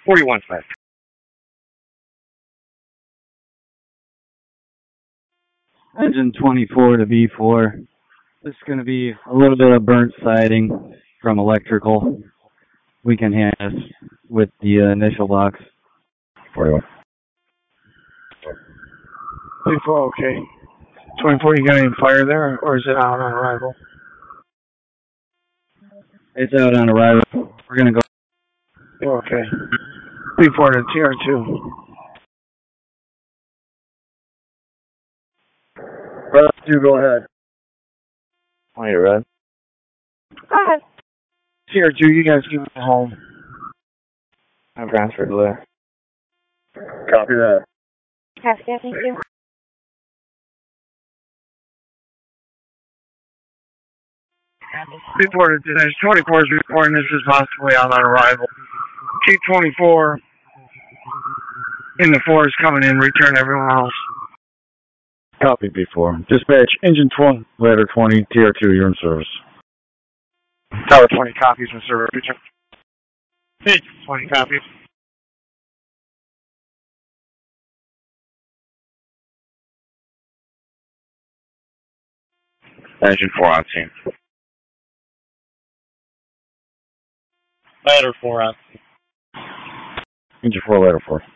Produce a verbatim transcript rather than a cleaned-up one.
forty-one five. Engine twenty-four to V four. This is going to be a little bit of burnt siding from electrical. We can handle this with the uh, initial box. forty-one. V four, okay. twenty-four, you got any fire there, or is it out on arrival? It's out on arrival. We're going to go. Oh, okay. V four to T R two. Red two, go ahead. On your red. Go ahead. T R two, you guys keep it home. I'm transferred to there. Copy that. Copy, thank you. V four to twenty-four is reporting this is possibly out on arrival. T twenty-four in the four is coming in, return everyone else. Copy B four. Dispatch, engine twenty, ladder twenty, T R two, you're in service. Tower twenty copies in service. twenty copies. Engine four on scene. Ladder four on. Engine four, ladder four.